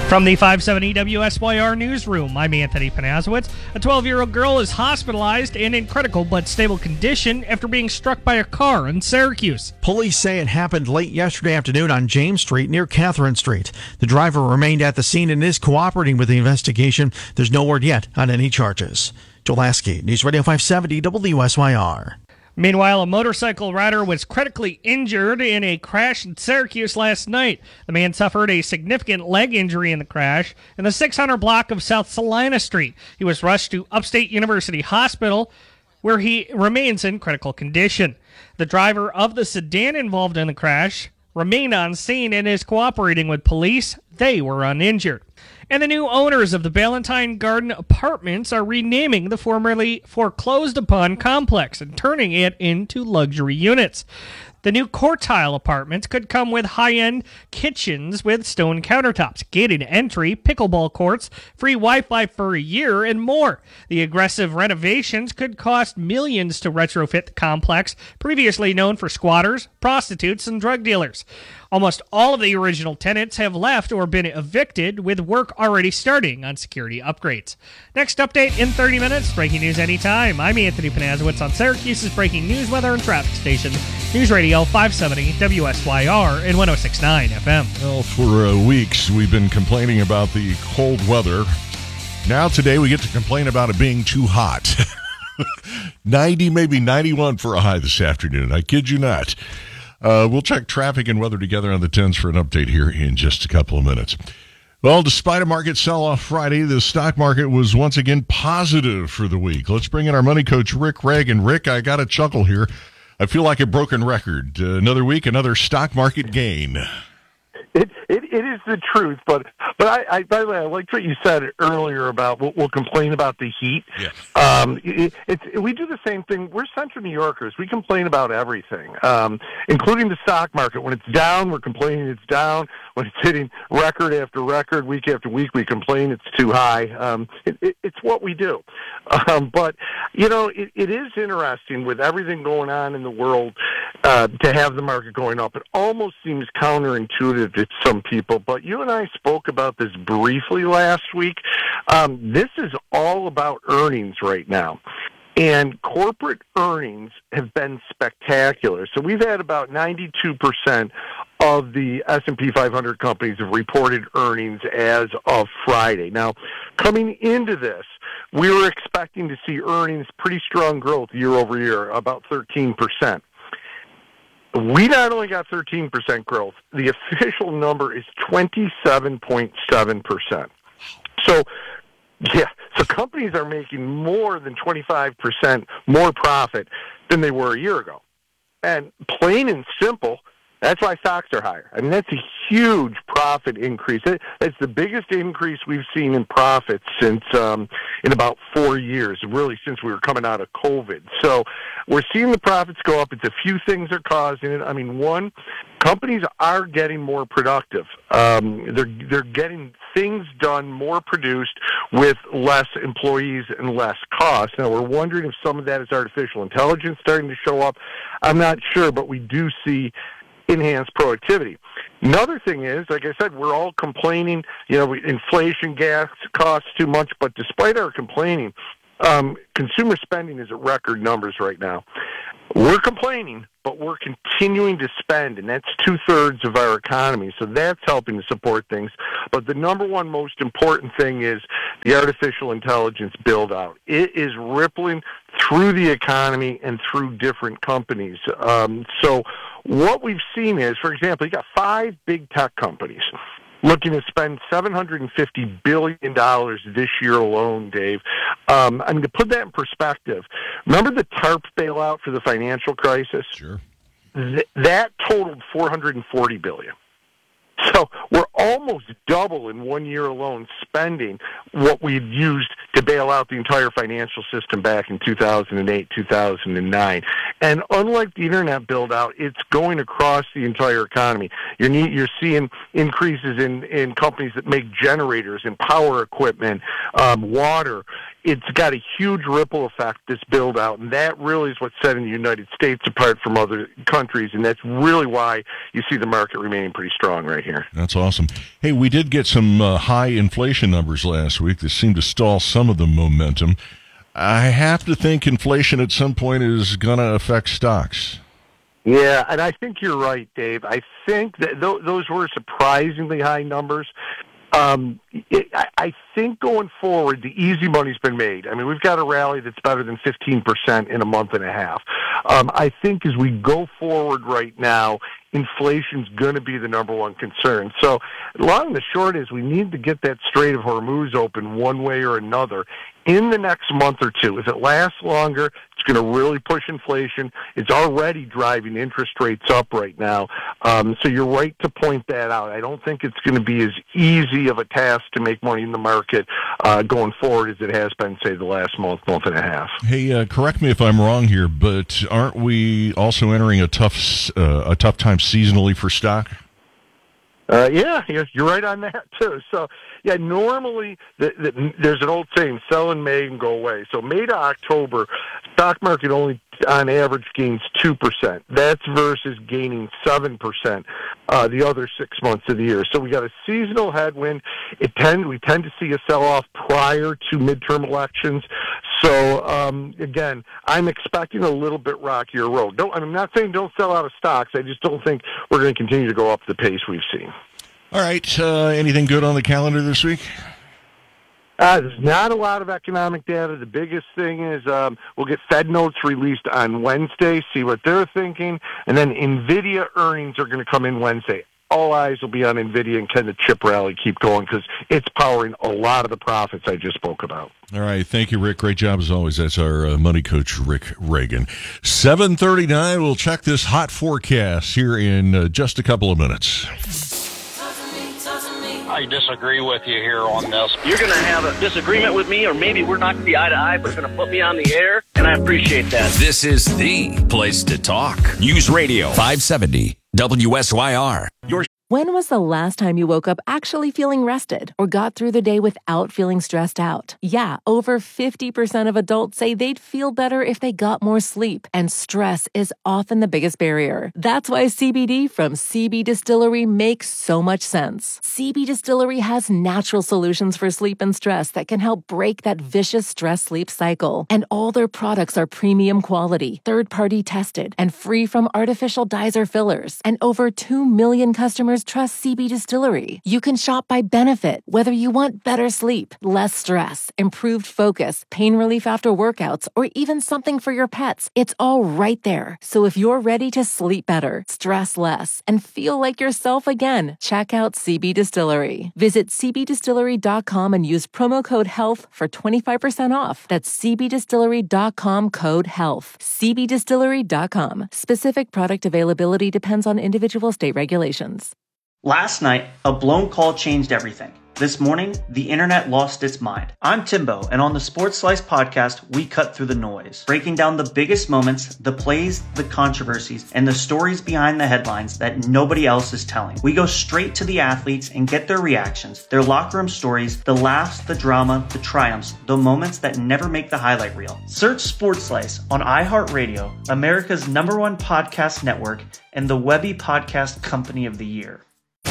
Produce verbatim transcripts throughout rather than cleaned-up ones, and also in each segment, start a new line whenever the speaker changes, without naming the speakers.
From the five seventy W S Y R newsroom, I'm Anthony Panazowitz. A twelve-year-old girl is hospitalized and in critical but stable condition after being struck by a car in Syracuse.
Police say it happened late yesterday afternoon on James Street near Catherine Street. The driver remained at the scene and is cooperating with the investigation. There's no word yet on any charges. Joel Lasky, News Radio five seventy W S Y R.
Meanwhile, a motorcycle rider was critically injured in a crash in Syracuse last night. The man suffered a significant leg injury in the crash in the six hundred block of South Salina Street. He was rushed to Upstate University Hospital, where he remains in critical condition. The driver of the sedan involved in the crash remained on scene and is cooperating with police. They were uninjured. And the new owners of the Ballantine Garden Apartments are renaming the formerly foreclosed upon complex and turning it into luxury units. The new Quartile apartments could come with high-end kitchens with stone countertops, gated entry, pickleball courts, free Wi-Fi for a year, and more. The aggressive renovations could cost millions to retrofit the complex, previously known for squatters, prostitutes, and drug dealers. Almost all of the original tenants have left or been evicted, with work already starting on security upgrades. Next update in thirty minutes. Breaking news anytime. I'm Anthony Panazowitz on Syracuse's breaking news, weather, and traffic station. News Radio five seventy W S Y R and one oh six point nine F M.
Well, for uh, weeks we've been complaining about the cold weather. Now today we get to complain about it being too hot. ninety, maybe ninety-one for a high this afternoon. I kid you not. Uh, we'll check traffic and weather together on the tens for an update here in just a couple of minutes. Well, despite a market sell-off Friday, the stock market was once again positive for the week. Let's bring in our money coach, Rick Reagan. Rick, I got a chuckle here. I feel like a broken record. Uh, another week, another stock market gain.
It, it it is the truth, but but I, I by the way, I liked what you said earlier about we'll, we'll complain about the heat.
Yes.
Um, it, it's we do the same thing. We're Central New Yorkers. We complain about everything, um, including the stock market. When it's down, we're complaining it's down. When it's hitting record after record, week after week, we complain it's too high. Um, it, it, it's what we do. Um, but you know, it, it is interesting with everything going on in the world uh, to have the market going up. It almost seems counterintuitive to some people, but you and I spoke about this briefly last week. Um, this is all about earnings right now. And corporate earnings have been spectacular. So we've had about ninety-two percent of the S and P five hundred companies have reported earnings as of Friday. Now, coming into this, we were expecting to see earnings pretty strong growth year over year, about thirteen percent. We not only got thirteen percent growth, the official number is twenty-seven point seven percent. So, yeah, so companies are making more than twenty-five percent more profit than they were a year ago. And plain and simple, that's why stocks are higher. I mean, that's a huge profit increase. It's the biggest increase we've seen in profits since um, in about four years, really since we were coming out of COVID. So we're seeing the profits go up. It's a few things are causing it. I mean, one, companies are getting more productive. Um, they're they're getting things done, more produced with less employees and less cost. Now, we're wondering if some of that is artificial intelligence starting to show up. I'm not sure, but we do see enhanced productivity. Another thing is, like I said, we're all complaining, you know, inflation, gas costs too much, but despite our complaining, um, consumer spending is at record numbers right now. We're complaining, but we're continuing to spend, and that's two-thirds of our economy, so that's helping to support things. But the number one most important thing is the artificial intelligence build-out. It is rippling through the economy and through different companies. Um, so what we've seen is, for example, you got five big tech companies looking to spend seven hundred fifty billion dollars this year alone, Dave. Um, I mean, to put that in perspective, remember the TARP bailout for the financial crisis?
Sure.
Th- that totaled four hundred forty billion dollars. So we're almost double in one year alone spending what we'd used to bail out the entire financial system back in two thousand eight, two thousand nine. And unlike the internet build-out, it's going across the entire economy. You're, need, you're seeing increases in, in companies that make generators and power equipment, um, water. it's got a huge ripple effect, this build out, and that really is what's setting the United States apart from other countries, and that's really why you see the market remaining pretty strong right here.
That's awesome. Hey, we did get some uh, high inflation numbers last week that seemed to stall some of the momentum. I have to think inflation at some point is going to affect stocks.
Yeah, and I think you're right, Dave. I think that th- those were surprisingly high numbers. Um, it, I, I think going forward, the easy money's been made. I mean, we've got a rally that's better than fifteen percent in a month and a half. Um, I think as we go forward right now, inflation's going to be the number one concern. So long and the short is we need to get that Strait of Hormuz open one way or another in the next month or two. If it lasts longer, it's going to really push inflation. It's already driving interest rates up right now. Um, so you're right to point that out. I don't think it's going to be as easy of a task to make money in the market uh, going forward as it has been, say, the last month, month and a half.
Hey, uh, correct me if I'm wrong here, but aren't we also entering a tough, uh, a tough time seasonally for stock?
Uh, yeah, you're, you're right on that too. So, yeah, normally the, the, there's an old saying: sell in May and go away. So May to October, stock market only on average gains two percent. That's versus gaining seven percent uh, the other six months of the year. So we got a seasonal headwind. It tend we tend to see a sell-off prior to midterm elections. So um, again, I'm expecting a little bit rockier road. Don't, I'm not saying don't sell out of stocks. I just don't think we're going to continue to go up the pace we've seen.
All right. Uh, anything good on the calendar this week?
Uh, there's not a lot of economic data. The biggest thing is um, we'll get Fed notes released on Wednesday, see what they're thinking, and then NVIDIA earnings are going to come in Wednesday. All eyes will be on NVIDIA and can the chip rally keep going because it's powering a lot of the profits I just spoke about.
All right. Thank you, Rick. Great job as always. That's our uh, money coach, Rick Reagan. seven thirty-nine. We'll check this hot forecast here in uh, just a couple of minutes.
I disagree with you here on this. You're going to have a disagreement with me, or maybe we're not going to be eye to eye, but you're going to put me on the air, and I appreciate that.
This is the place to talk. News Radio five seventy W S Y R. Your
When was the last time you woke up actually feeling rested or got through the day without feeling stressed out? Yeah, over fifty percent of adults say they'd feel better if they got more sleep, and stress is often the biggest barrier. That's why C B D from C B Distillery makes so much sense. C B Distillery has natural solutions for sleep and stress that can help break that vicious stress-sleep cycle. And all their products are premium quality, third-party tested, and free from artificial dyes or fillers. And over two million customers trust C B Distillery. You can shop by benefit, whether you want better sleep, less stress, improved focus, pain relief after workouts, or even something for your pets. It's all right there. So if you're ready to sleep better, stress less, and feel like yourself again, check out C B Distillery. Visit c b distillery dot com and use promo code HEALTH for twenty-five percent off. That's c b distillery dot com code HEALTH. c b distillery dot com. Specific product availability depends on individual state regulations.
Last night, a blown call changed everything. This morning, the internet lost its mind. I'm Timbo, and on the Sports Slice podcast, we cut through the noise, breaking down the biggest moments, the plays, the controversies, and the stories behind the headlines that nobody else is telling. We go straight to the athletes and get their reactions, their locker room stories, the laughs, the drama, the triumphs, the moments that never make the highlight reel. Search Sports Slice on iHeartRadio, America's number one podcast network, and the Webby Podcast Company of the Year.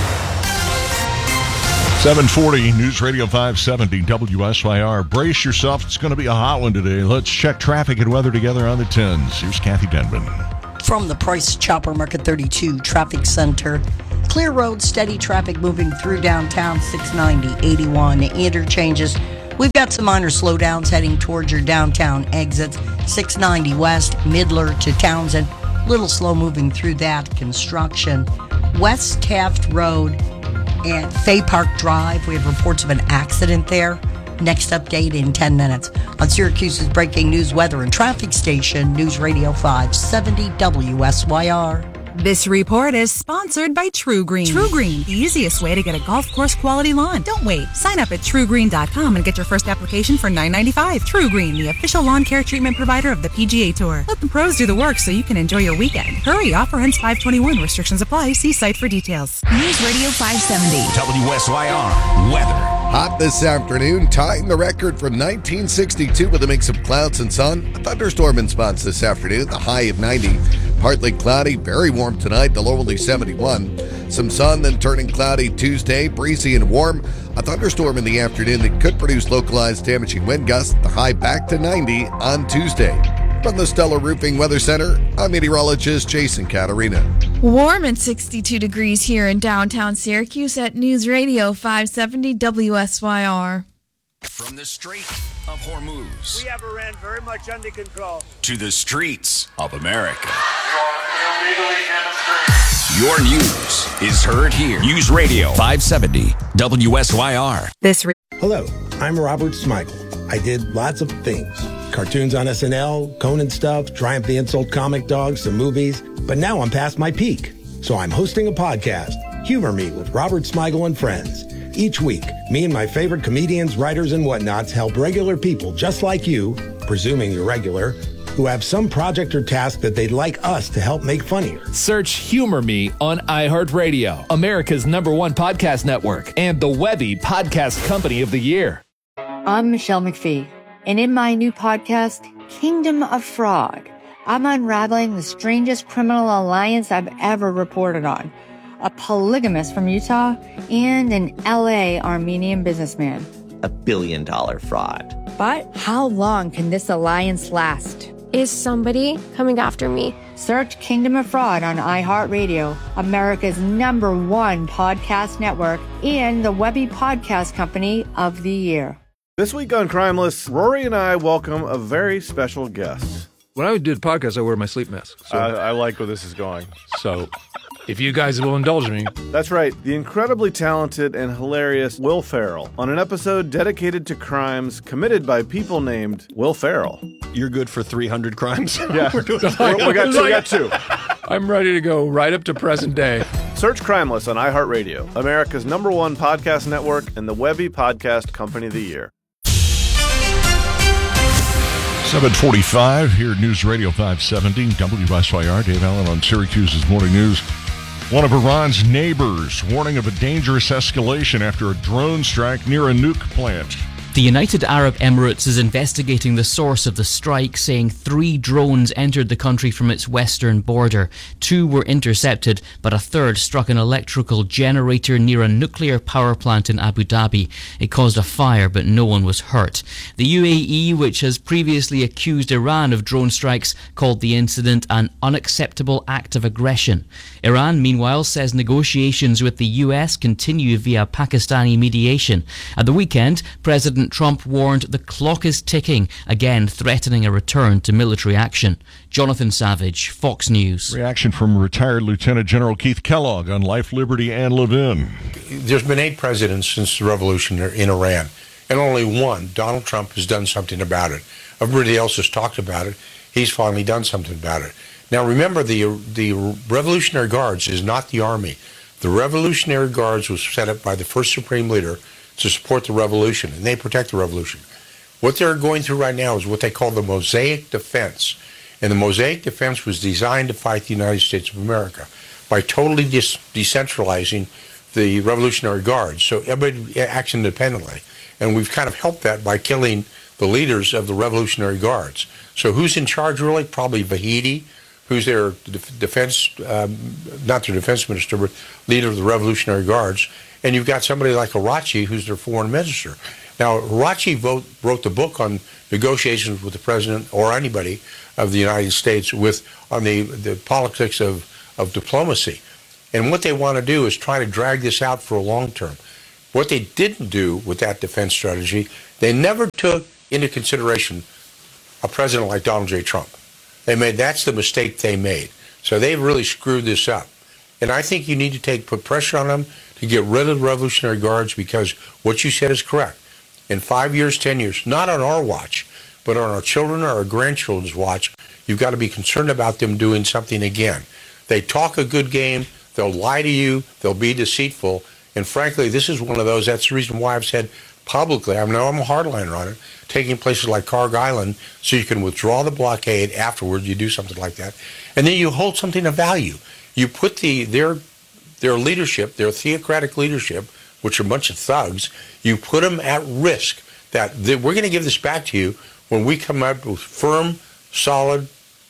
seven forty, News Radio five seventy W S Y R. Brace yourself. It's going to be a hot one today. Let's check traffic and weather together on the tens. Here's Kathy Denman.
From the Price Chopper Market thirty-two Traffic Center, clear road, steady traffic moving through downtown, six ninety, eighty-one interchanges. We've got some minor slowdowns heading towards your downtown exits, six ninety west, Midler to Townsend. Little slow moving through that construction. West Taft Road and Fay Park Drive, we have reports of an accident there. Next update in ten minutes. On Syracuse's breaking news, weather, and traffic station, News Radio five seventy W S Y R.
This report is sponsored by True Green. True Green, the easiest way to get a golf course quality lawn. Don't wait. Sign up at true green dot com and get your first application for nine ninety-five. True Green, the official lawn care treatment provider of the P G A Tour. Let the pros do the work so you can enjoy your weekend. Hurry, offer ends five twenty-one. Restrictions apply. See site for details.
News Radio five seventy
W S Y R weather.
Hot this afternoon, tying the record from nineteen sixty-two with a mix of clouds and sun. A thunderstorm in spots this afternoon, the high of ninety. Partly cloudy, very warm tonight, the low only seventy-one. Some sun, then turning cloudy Tuesday, breezy and warm. A thunderstorm in the afternoon that could produce localized damaging wind gusts, the high back to ninety on Tuesday. From the Stellar Roofing Weather Center, I'm meteorologist Jason Caterina.
Warm and sixty-two degrees here in downtown Syracuse at News Radio five seventy W S Y R.
From the Strait of Hormuz.
We have Iran very much under control.
To the streets of America. Your news is heard here. News Radio five seventy W S Y R.
This re- Hello, I'm Robert Smigel. I did lots of things. Cartoons on S N L, Conan stuff, Triumph the Insult comic dogs, some movies. But now I'm past my peak. So I'm hosting a podcast, Humor Me with Robert Smigel and Friends. Each week, me and my favorite comedians, writers, and whatnots help regular people just like you, presuming you're regular, who have some project or task that they'd like us to help make funnier.
Search Humor Me on iHeartRadio, America's number one podcast network, and the Webby Podcast Company of the Year.
I'm Michelle McPhee, and in my new podcast, Kingdom of Fraud, I'm unraveling the strangest criminal alliance I've ever reported on. A polygamist from Utah and an L A Armenian businessman.
A billion dollar fraud.
But how long can this alliance last?
Is somebody coming after me?
Search Kingdom of Fraud on iHeartRadio, America's number one podcast network, and the Webby Podcast Company of the Year.
This week on Crimeless, Rory and I welcome a very special guest.
When I do the podcast, I wear my sleep mask. So.
I, I like where this is going.
So, if you guys will indulge me.
That's right. The incredibly talented and hilarious Will Ferrell on an episode dedicated to crimes committed by people named Will Ferrell.
You're good for three hundred crimes?
Yeah. We're doing We're, we, got two, we got two.
I'm ready to go right up to present day.
Search Crimeless on iHeartRadio, America's number one podcast network, and the Webby Podcast Company of the Year.
seven forty-five here at News Radio five seventy W S Y R. Dave Allen on Syracuse's Morning News. One of Iran's neighbors warning of a dangerous escalation after a drone strike near a nuke plant.
The United Arab Emirates is investigating the source of the strike, saying three drones entered the country from its western border. Two were intercepted, but a third struck an electrical generator near a nuclear power plant in Abu Dhabi. It caused a fire, but no one was hurt. The U A E, which has previously accused Iran of drone strikes, called the incident an unacceptable act of aggression. Iran, meanwhile, says negotiations with the U S continue via Pakistani mediation. At the weekend, President Trump warned the clock is ticking, again threatening a return to military action. Jonathan Savage, Fox News.
Reaction from retired Lieutenant General Keith Kellogg on Life, Liberty, and Levin.
There's been eight presidents since the revolution in Iran, and only one, Donald Trump, has done something about it. Everybody else has talked about it. He's finally done something about it. Now remember, the the Revolutionary Guards is not the Army. The Revolutionary Guards was set up by the first Supreme Leader to support the revolution, and they protect the revolution. What they're going through right now is what they call the Mosaic Defense. And the Mosaic Defense was designed to fight the United States of America by totally dis- decentralizing the Revolutionary Guards, so everybody acts independently. And we've kind of helped that by killing the leaders of the Revolutionary Guards. So who's in charge really? Probably Vahidi, who's their defense, um, not their defense minister, but leader of the Revolutionary Guards. And you've got somebody like Arachi, who's their foreign minister. Now, Arachi vote, wrote the book on negotiations with the president or anybody of the United States with on the, the politics of, of diplomacy. And what they want to do is try to drag this out for a long term. What they didn't do with that defense strategy, they never took into consideration a president like Donald J. Trump. They made that's the mistake they made. So they've really screwed this up. And I think you need to take put pressure on them to get rid of the Revolutionary Guards, because what you said is correct. In five years, ten years, not on our watch, but on our children or our grandchildren's watch, you've got to be concerned about them doing something again. They talk a good game, they'll lie to you, they'll be deceitful, and frankly, this is one of those, that's the reason why I've said publicly, I know I'm a hardliner on it, taking places like Carg Island, so you can withdraw the blockade afterward, you do something like that, and then you hold something of value. You put the their their leadership, their theocratic leadership, which are a bunch of thugs, you put them at risk that they, we're going to give this back to you when we come up with firm, solid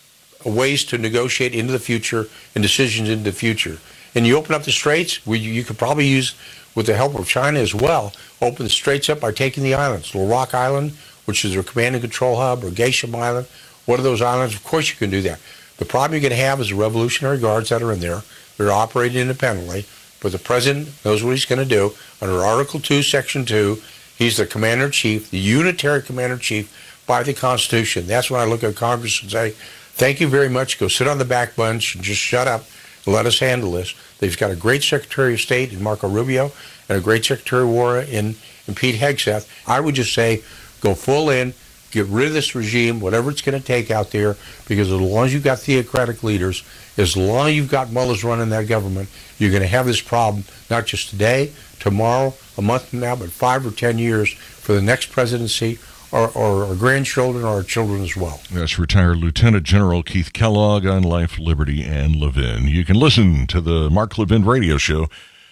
ways to negotiate into the future and decisions into the future. And you open up the straits, we, you could probably use, with the help of China as well, open the straits up by taking the islands. Little Rock Island, which is their command and control hub, or Geisham Island. What are those islands? Of course you can do that. The problem you're going to have is the Revolutionary Guards that are in there. They're operating independently, but the president knows what he's going to do. Under Article two, Section two, he's the commander-in-chief, the unitary commander-in-chief by the Constitution. That's when I look at Congress and say, thank you very much. Go sit on the back bench and just shut up and let us handle this. They've got a great Secretary of State in Marco Rubio and a great Secretary of War in, in Pete Hegseth. I would just say, go full in, get rid of this regime, whatever it's going to take out there, because as long as you've got theocratic leaders, as long as you've got mullahs running that government, you're going to have this problem, not just today, tomorrow, a month from now, but five or ten years for the next presidency, or, or our grandchildren, or our children as well.
That's retired Lieutenant General Keith Kellogg on Life, Liberty, and Levin. You can listen to the Mark Levin Radio Show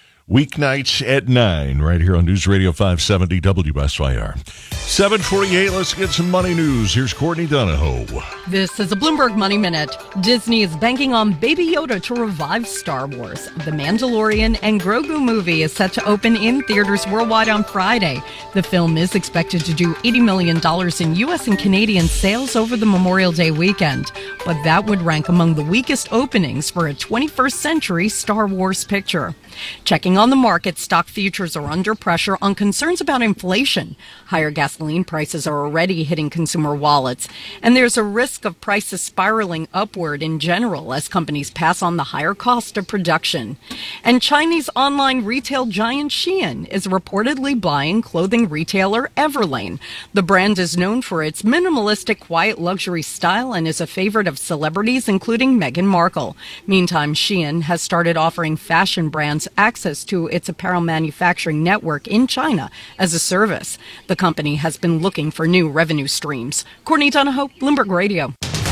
weeknights at nine, right here on News Radio five seventy W S Y R. seven forty-eight, let's get some money news. Here's Courtney Donahoe.
This is a Bloomberg Money Minute. Disney is banking on Baby Yoda to revive Star Wars. The Mandalorian and Grogu movie is set to open in theaters worldwide on Friday. The film is expected to do eighty million dollars in U S and Canadian sales over the Memorial Day weekend, but that would rank among the weakest openings for a twenty-first century Star Wars picture. Checking on the market, stock futures are under pressure on concerns about inflation. Higher gasoline prices are already hitting consumer wallets, and there's a risk of prices spiraling upward in general as companies pass on the higher cost of production. And Chinese online retail giant Shein is reportedly buying clothing retailer Everlane. The brand is known for its minimalistic, quiet luxury style and is a favorite of celebrities, including Meghan Markle. Meantime, Shein has started offering fashion brands access to its apparel manufacturing network in China as a service. The company has been looking for new revenue streams. Courtney Donahoe, Bloomberg Radio.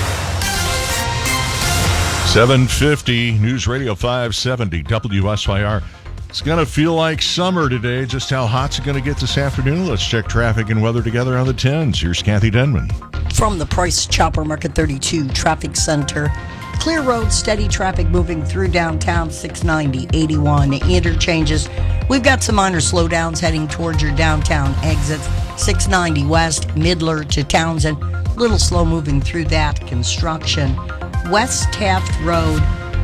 seven fifty, News Radio five seventy W S Y R. It's going to feel like summer today. Just how hot's it going to get this afternoon? Let's check traffic and weather together on the tens. Here's Kathy Denman.
From the Price Chopper Market thirty-two Traffic Center. Clear road, steady traffic moving through downtown, six ninety, eighty-one interchanges. We've got some minor slowdowns heading towards your downtown exits. six ninety west, Midler to Townsend. A little slow moving through that construction. West Taft Road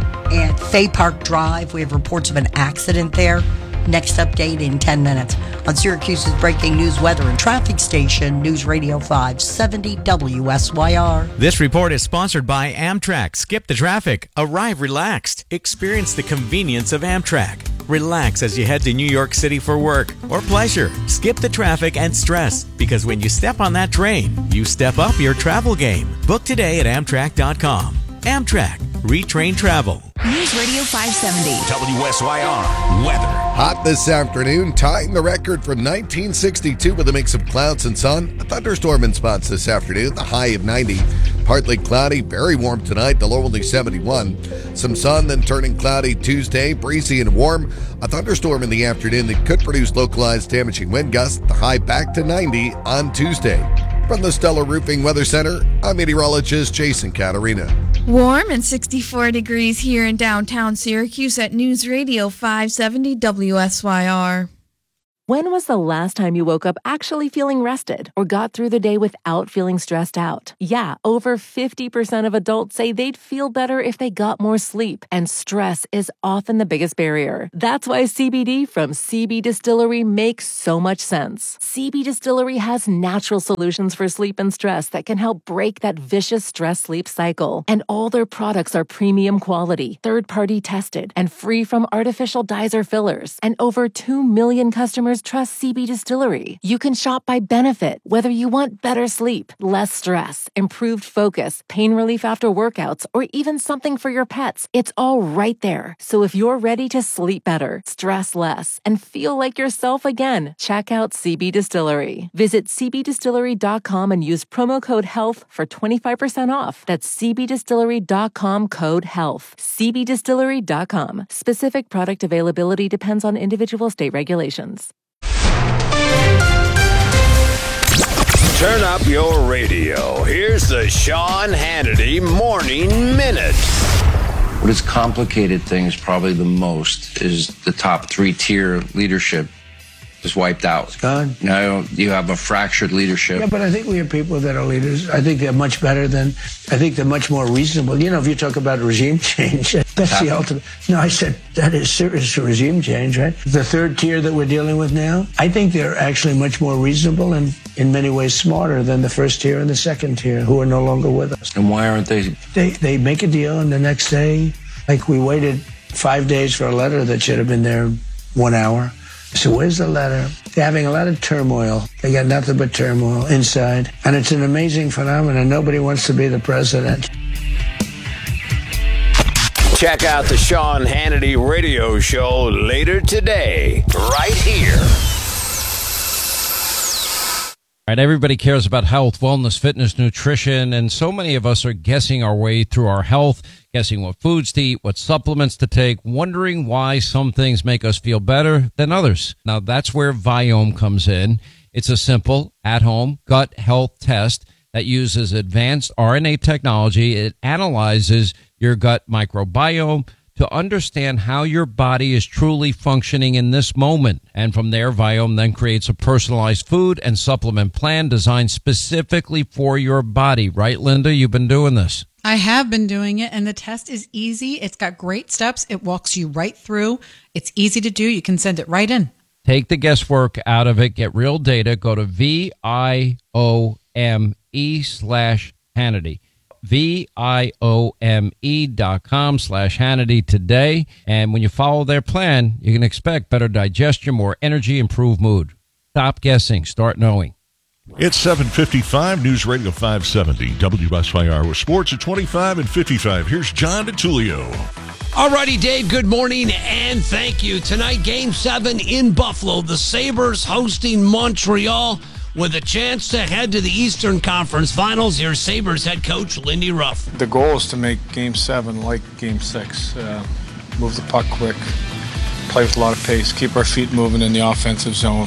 at Fay Park Drive. We have reports of an accident there. Next update in ten minutes on Syracuse's breaking news, weather, and traffic station, News Radio five seventy W S Y R.
This report is sponsored by Amtrak. Skip the traffic. Arrive relaxed. Experience the convenience of Amtrak. Relax as you head to New York City for work or pleasure. Skip the traffic and stress, because when you step on that train, you step up your travel game. Book today at Amtrak dot com. Amtrak. Retrain travel.
News Radio five seventy.
W S Y R. Weather.
Hot this afternoon, tying the record from nineteen sixty-two with a mix of clouds and sun. A thunderstorm in spots this afternoon, the high of ninety. Partly cloudy, very warm tonight, the low only seventy-one. Some sun, then turning cloudy Tuesday, breezy and warm. A thunderstorm in the afternoon that could produce localized damaging wind gusts, the high back to ninety on Tuesday. From the Stellar Roofing Weather Center, I'm meteorologist Jason Caterina.
Warm and sixty-four degrees here in downtown Syracuse at News Radio five seventy W S Y R.
When was the last time you woke up actually feeling rested or got through the day without feeling stressed out? Yeah, over fifty percent of adults say they'd feel better if they got more sleep, and stress is often the biggest barrier. That's why C B D from C B Distillery makes so much sense. C B Distillery has natural solutions for sleep and stress that can help break that vicious stress-sleep cycle. And all their products are premium quality, third-party tested, and free from artificial dyes or fillers. And over two million customers customers trust C B Distillery. You can shop by benefit, whether you want better sleep, less stress, improved focus, pain relief after workouts, or even something for your pets. It's all right there. So if you're ready to sleep better, stress less, and feel like yourself again, check out C B Distillery. Visit c b distillery dot com and use promo code HEALTH for twenty-five percent off. That's c b distillery dot com code HEALTH. c b distillery dot com. Specific product availability depends on individual state regulations.
Turn up your radio. Here's the Sean Hannity Morning Minute.
What has complicated things probably the most is the top three-tier leadership is wiped out. It's
gone.
Now you have a fractured leadership.
Yeah, but I think we have people that are leaders. I think they're much better than, I think they're much more reasonable. You know, if you talk about regime change, that's the ultimate. No, I said that is serious regime change, right? The third tier that we're dealing with now, I think they're actually much more reasonable and in many ways smarter than the first tier and the second tier who are no longer with us.
And why aren't they?
They, they make a deal and the next day, like we waited five days for a letter that should have been there one hour. So where's the letter? They're having a lot of turmoil. They got nothing but turmoil inside. And it's an amazing phenomenon. Nobody wants to be the president.
Check out the Sean Hannity radio show later today, right here.
All right, everybody cares about health, wellness, fitness, nutrition, and so many of us are guessing our way through our health, guessing what foods to eat, what supplements to take, wondering why some things make us feel better than others. Now, that's where Viome comes in. It's a simple, at-home gut health test that uses advanced R N A technology. It analyzes your gut microbiome to understand how your body is truly functioning in this moment. And from there, Viome then creates a personalized food and supplement plan designed specifically for your body. Right, Linda? You've been doing this.
I have been doing it, and the test is easy. It's got great steps. It walks you right through. It's easy to do. You can send it right in.
Take the guesswork out of it. Get real data. Go to V I O M E slash Hannity. V I O M E dot com slash Hannity today. And when you follow their plan, you can expect better digestion, more energy, improved mood. Stop guessing. Start knowing.
It's seven fifty-five, News Radio five seventy, W S Y R with sports at twenty-five and fifty-five. Here's John DeTulio.
Alrighty, Dave, good morning and thank you. Tonight, Game seven in Buffalo. The Sabres hosting Montreal with a chance to head to the Eastern Conference Finals. Here's Sabres head coach Lindy Ruff.
The goal is to make Game seven like Game six. Uh, move the puck quick, play with a lot of pace, keep our feet moving in the offensive zone,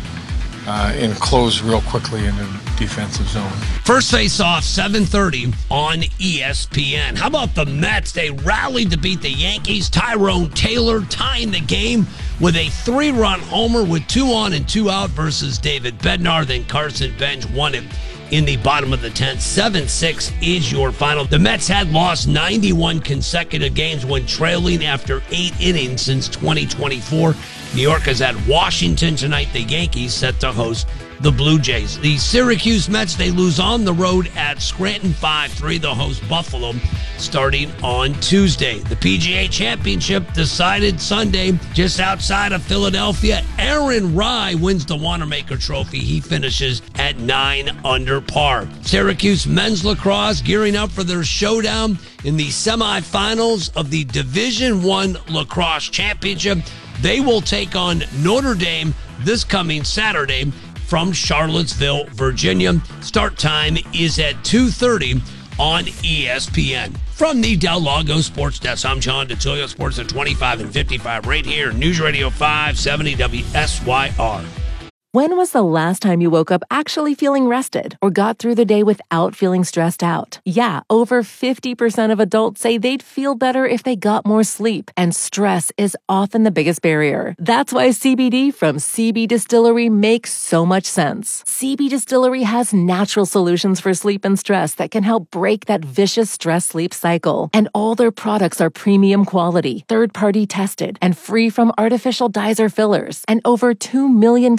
uh, and close real quickly in the defensive zone.
First face-off, seven thirty on E S P N. How about the Mets? They rallied to beat the Yankees. Tyrone Taylor tying the game with a three-run homer with two on and two out versus David Bednar. Then Carson Bench won it in the bottom of the tenth. seven six is your final. The Mets had lost ninety-one consecutive games when trailing after eight innings since twenty twenty-four. New York is at Washington tonight. The Yankees set to host the Blue Jays. The Syracuse Mets, they lose on the road at Scranton five three. They'll host Buffalo starting on Tuesday. The P G A Championship decided Sunday just outside of Philadelphia. Aaron Rai wins the Wanamaker Trophy. He finishes at nine under par. Syracuse men's lacrosse gearing up for their showdown in the semifinals of the Division One Lacrosse Championship. They will take on Notre Dame this coming Saturday from Charlottesville, Virginia. Start time is at two thirty on E S P N. From the Del Lago Sports Desk, I'm John DeTulio, Sports at twenty-five and fifty-five right here, News Radio five seventy W S Y R.
When was the last time you woke up actually feeling rested or got through the day without feeling stressed out? Yeah, over fifty percent of adults say they'd feel better if they got more sleep, and stress is often the biggest barrier. That's why C B D from C B Distillery makes so much sense. C B Distillery has natural solutions for sleep and stress that can help break that vicious stress-sleep cycle. And all their products are premium quality, third-party tested, and free from artificial dyes or fillers. And over two million customers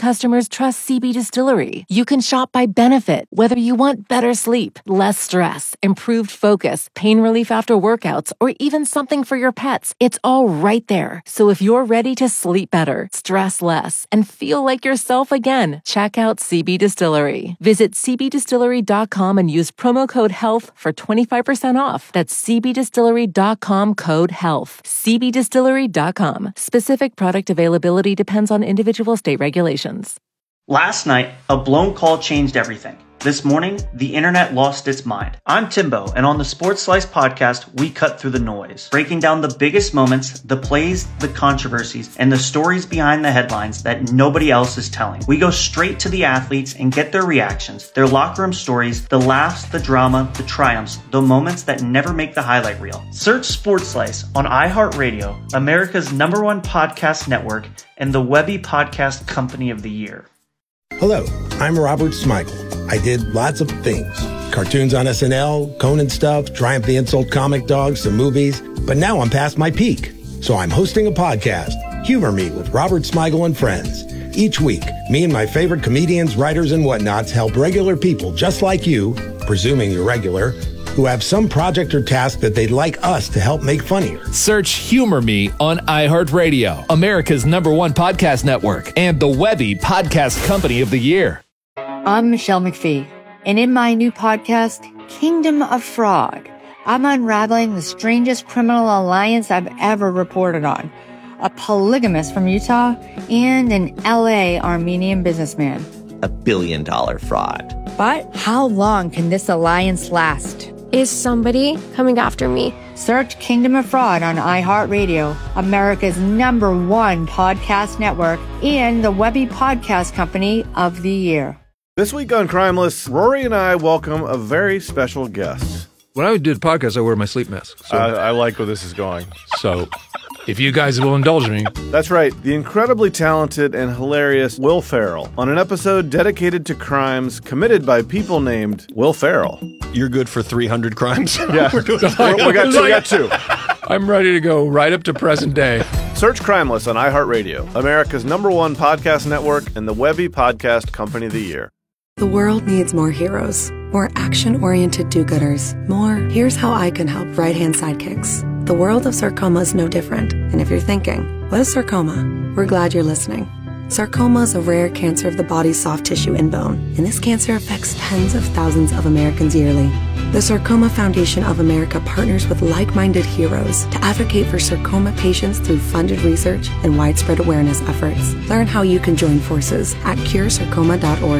customers trust C B Distillery. You can shop by benefit, whether you want better sleep, less stress, improved focus, pain relief after workouts, or even something for your pets. It's all right there. So if you're ready to sleep better, stress less, and feel like yourself again, check out C B Distillery. Visit c b distillery dot com and use promo code HEALTH for twenty-five percent off. That's c b distillery dot com code HEALTH. c b distillery dot com. Specific product availability depends on individual state regulations.
Last night, a blown call changed everything. This morning, the internet lost its mind. I'm Timbo, and on the Sports Slice podcast, we cut through the noise, breaking down the biggest moments, the plays, the controversies, and the stories behind the headlines that nobody else is telling. We go straight to the athletes and get their reactions, their locker room stories, the laughs, the drama, the triumphs, the moments that never make the highlight reel. Search Sports Slice on iHeartRadio, America's number one podcast network, and the Webby Podcast Company of the Year.
Hello, I'm Robert Smigel. I did lots of things. Cartoons on S N L, Conan stuff, Triumph the Insult comic dogs, some movies. But now I'm past my peak. So I'm hosting a podcast, Humor Me with Robert Smigel and Friends. Each week, me and my favorite comedians, writers, and whatnots help regular people just like you, presuming you're regular, who have some project or task that they'd like us to help make funnier.
Search Humor Me on iHeartRadio, America's number one podcast network, and the Webby Podcast Company of the Year.
I'm Michelle McPhee, and in my new podcast, Kingdom of Fraud, I'm unraveling the strangest criminal alliance I've ever reported on. A polygamist from Utah and an L A Armenian businessman.
A billion dollar fraud.
But how long can this alliance last?
Is somebody coming after me?
Search Kingdom of Fraud on iHeartRadio, America's number one podcast network, and the Webby Podcast Company of the Year.
This week on Crimeless, Rory and I welcome a very special guest.
When I do the podcast, I wear my sleep mask. So,
I, I like where this is going.
So, if you guys will indulge me.
That's right, the incredibly talented and hilarious Will Ferrell on an episode dedicated to crimes committed by people named Will Ferrell.
You're good for three hundred crimes?
Yeah, we're doing we got two. We got two.
I'm ready to go right up to present day.
Search Crimeless on iHeartRadio, America's number one podcast network, and the Webby Podcast Company of the Year.
The world needs more heroes, more action-oriented do-gooders, more here's how I can help right-hand sidekicks. The world of sarcoma is no different. And if you're thinking, what is sarcoma? We're glad you're listening. Sarcoma is a rare cancer of the body's soft tissue and bone, and this cancer affects tens of thousands of Americans yearly. The Sarcoma Foundation of America partners with like-minded heroes to advocate for sarcoma patients through funded research and widespread awareness efforts. Learn how you can join forces at cure sarcoma dot org.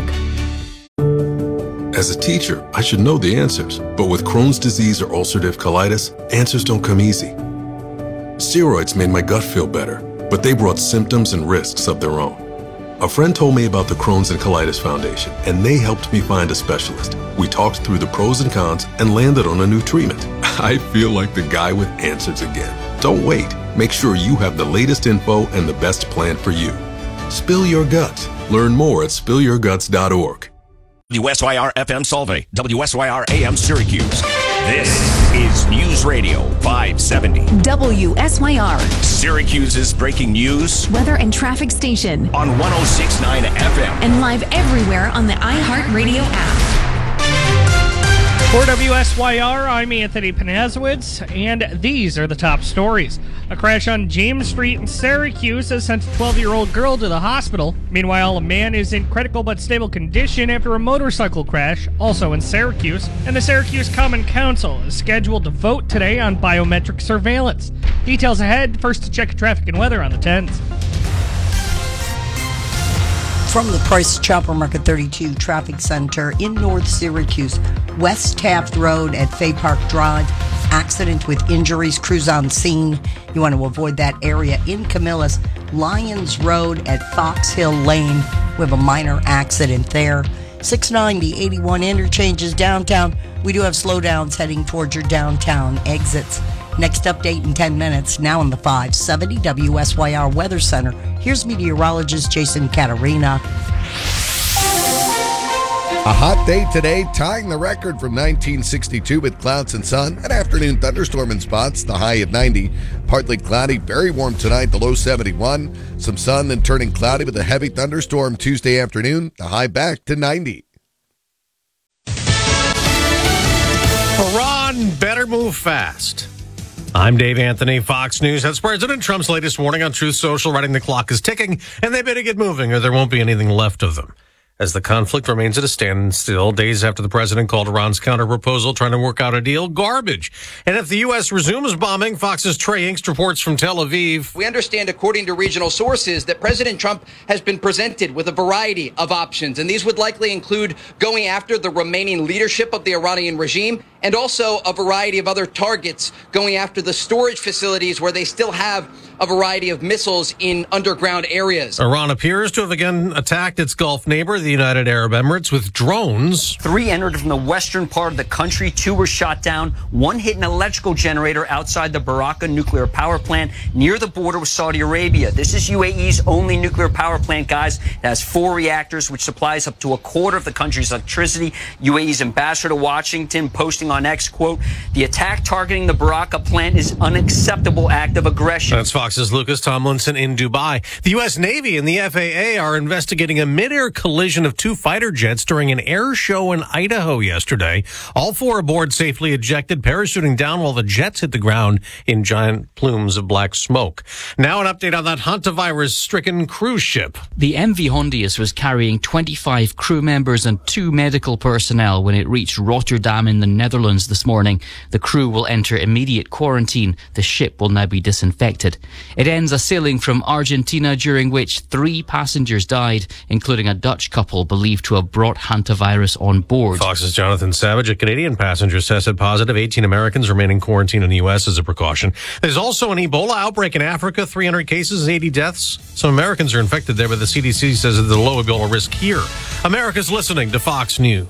As a teacher, I should know the answers, but with Crohn's disease or ulcerative colitis, answers don't come easy. Steroids made my gut feel better, but they brought symptoms and risks of their own. A friend told me about the Crohn's and Colitis Foundation, and they helped me find a specialist. We talked through the pros and cons and landed on a new treatment. I feel like the guy with answers again. Don't wait. Make sure you have the latest info and the best plan for you. Spill your guts. Learn more at spill your guts dot org.
W S Y R F M Solvay, W S Y R A M Syracuse. This is News Radio five seventy.
W S Y R.
Syracuse's breaking news.
Weather and traffic station.
On one oh six point nine F M.
And live everywhere on the iHeartRadio app.
For W S Y R, I'm Anthony Panazowitz, and these are the top stories. A crash on James Street in Syracuse has sent a twelve-year-old girl to the hospital. Meanwhile, a man is in critical but stable condition after a motorcycle crash, also in Syracuse. And the Syracuse Common Council is scheduled to vote today on biometric surveillance. Details ahead. First, to check traffic and weather on the tens.
From the Price Chopper Market thirty-two Traffic Center in North Syracuse, West Taft Road at Fay Park Drive, accident with injuries, crews on scene. You want to avoid that area. In Camillus, Lyons Road at Fox Hill Lane, we have a minor accident there. six ninety, eighty-one interchanges downtown. We do have slowdowns heading towards your downtown exits. Next update in ten minutes, now in the five seventy W S Y R Weather Center. Here's meteorologist Jason Catarina.
A hot day today, tying the record from nineteen sixty-two with clouds and sun. An afternoon thunderstorm in spots, the high at ninety. Partly cloudy, very warm tonight, the low seventy-one. Some sun, then turning cloudy with a heavy thunderstorm Tuesday afternoon, the high back to ninety.
Iran better move fast. I'm Dave Anthony, Fox News. That's President Trump's latest warning on Truth Social, writing the clock is ticking, and they better get moving or there won't be anything left of them. As the conflict remains at a standstill days after the president called Iran's counter-proposal trying to work out a deal garbage. And if the U S resumes bombing, Fox's Trey Inkst reports from Tel Aviv.
We understand, according to regional sources, that President Trump has been presented with a variety of options, and these would likely include going after the remaining leadership of the Iranian regime and also a variety of other targets, going after the storage facilities where they still have a variety of missiles in underground areas.
Iran appears to have again attacked its Gulf neighbor, the United Arab Emirates, with drones.
Three entered from the western part of the country. Two were shot down. One hit an electrical generator outside the Baraka nuclear power plant near the border with Saudi Arabia. This is U A E's only nuclear power plant, guys. It has four reactors, which supplies up to a quarter of the country's electricity. U A E's ambassador to Washington posting on X, quote, "The attack targeting the Baraka plant is unacceptable act of aggression."
That's Fox's Lucas Tomlinson in Dubai. The U S Navy and the F A A are investigating a mid-air collision of two fighter jets during an air show in Idaho yesterday. All four aboard safely ejected, parachuting down while the jets hit the ground in giant plumes of black smoke. Now an update on that hantavirus-stricken cruise ship.
The M V Hondius was carrying twenty-five crew members and two medical personnel when it reached Rotterdam in the Netherlands this morning. The crew will enter immediate quarantine. The ship will now be disinfected. It ends a sailing from Argentina during which three passengers died, including a Dutch couple believed to have brought hantavirus on board.
Fox's Jonathan Savage. A Canadian passenger tested positive. eighteen Americans remain in quarantine in the U S as a precaution. There's also an Ebola outbreak in Africa, three hundred cases, eighty deaths. Some Americans are infected there, but the C D C says there's a low Ebola risk here. America's listening to Fox News.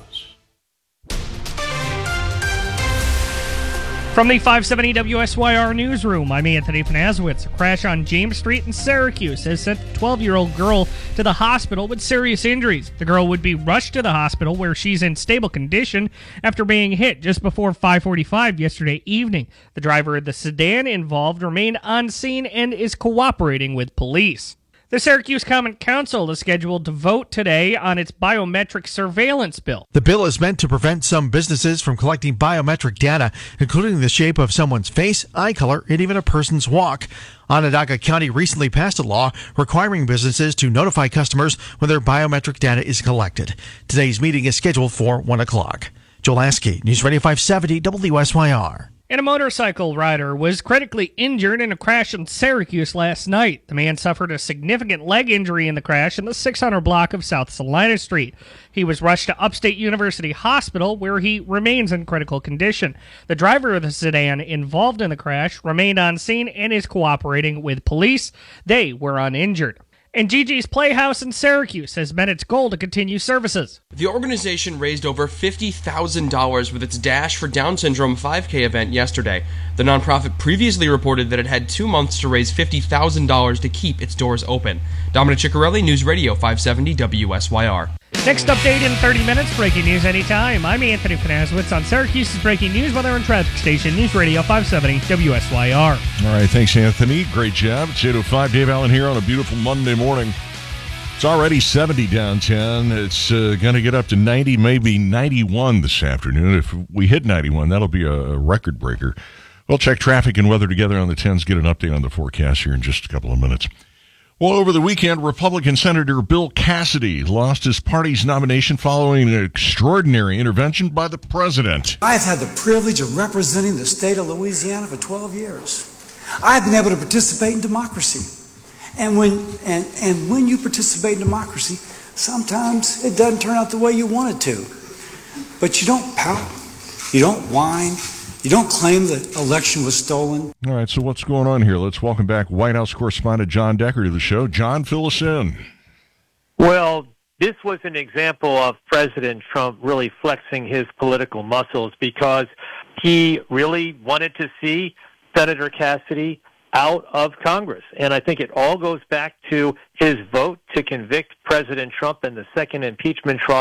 From the five seventy W S Y R newsroom, I'm Anthony Panazowitz. A crash on James Street in Syracuse has sent a twelve-year-old girl to the hospital with serious injuries. The girl would be rushed to the hospital where she's in stable condition after being hit just before five forty-five yesterday evening. The driver of the sedan involved remained on scene and is cooperating with police. The Syracuse Common Council is scheduled to vote today on its biometric surveillance bill.
The bill is meant to prevent some businesses from collecting biometric data, including the shape of someone's face, eye color, and even a person's walk. Onondaga County recently passed a law requiring businesses to notify customers when their biometric data is collected. Today's meeting is scheduled for one o'clock. Joel Askey, News Radio five seventy W S Y R.
And a motorcycle rider was critically injured in a crash in Syracuse last night. The man suffered a significant leg injury in the crash in the six hundred block of South Salina Street. He was rushed to Upstate University Hospital, where he remains in critical condition. The driver of the sedan involved in the crash remained on scene and is cooperating with police. They were uninjured. And Gigi's Playhouse in Syracuse has met its goal to continue services.
The organization raised over fifty thousand dollars with its Dash for Down Syndrome five K event yesterday. The nonprofit previously reported that it had two months to raise fifty thousand dollars to keep its doors open. Dominic Ciccarelli, News Radio five seventy W S Y R.
Next update in thirty minutes, breaking news anytime. I'm Anthony Panazowitz on Syracuse's breaking news, weather, and traffic station, News Radio five seventy W S Y R.
All right, thanks, Anthony. Great job. It's eight oh five. Dave Allen here on a beautiful Monday morning. It's already seventy downtown. It's uh, going to get up to ninety, maybe ninety-one this afternoon. If we hit ninety-one, that'll be a record breaker. We'll check traffic and weather together on the tens, get an update on the forecast here in just a couple of minutes. Well, over the weekend, Republican Senator Bill Cassidy lost his party's nomination following an extraordinary intervention by the president.
I've had the privilege of representing the state of Louisiana for twelve years. I've been able to participate in democracy. And when, and, and when you participate in democracy, sometimes it doesn't turn out the way you want it to. But you don't pout, you don't whine, you don't claim the election was stolen.
All right, so what's going on here? Let's welcome back White House correspondent John Decker to the show. John, fill us in.
Well, this was an example of President Trump really flexing his political muscles because he really wanted to see Senator Cassidy out of Congress. And I think it all goes back to his vote to convict President Trump in the second impeachment trial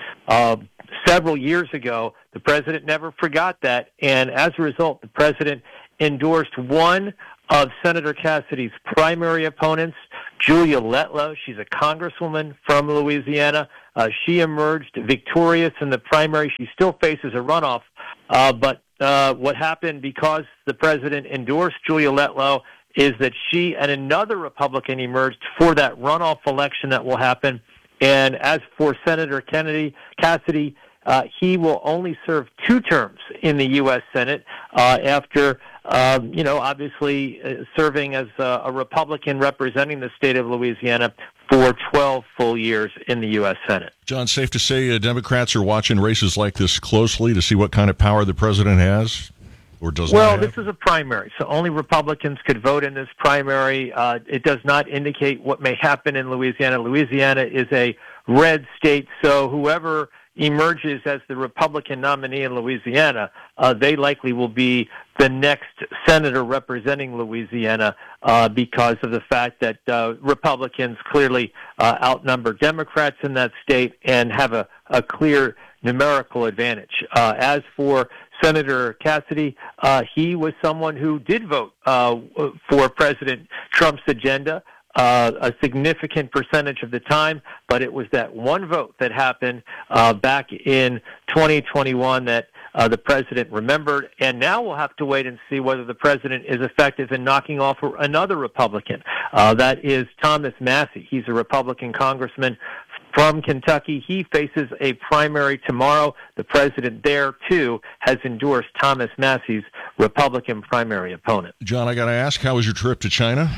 uh, several years ago. The president never forgot that, and as a result, the president endorsed one of Senator Cassidy's primary opponents, Julia Letlow. She's a congresswoman from Louisiana. Uh, she emerged victorious in the primary. She still faces a runoff, uh, but uh, what happened because the president endorsed Julia Letlow is that she and another Republican emerged for that runoff election that will happen. And as for Senator Kennedy, Cassidy, uh, he will only serve two terms in the U S Senate uh, after, um, you know, obviously uh, serving as a, a Republican representing the state of Louisiana for twelve full years in the U S Senate.
John, safe to say uh, Democrats are watching races like this closely to see what kind of power the president has? Or does
well,
not have?
This is a primary, so only Republicans could vote in this primary. Uh, it does not indicate what may happen in Louisiana. Louisiana is a red state, so whoever emerges as the Republican nominee in Louisiana, uh, they likely will be the next senator representing Louisiana uh, because of the fact that uh, Republicans clearly uh, outnumber Democrats in that state and have a, a clear numerical advantage. Uh, as for Senator Cassidy, uh, he was someone who did vote uh, for President Trump's agenda uh, a significant percentage of the time, but it was that one vote that happened uh, back in twenty twenty-one that uh, the president remembered, and now we'll have to wait and see whether the president is effective in knocking off another Republican. Uh, that is Thomas Massie. He's a Republican congressman from Kentucky. He faces a primary tomorrow. The president there, too, has endorsed Thomas Massie's Republican primary opponent.
John, I got to ask, how was your trip to China?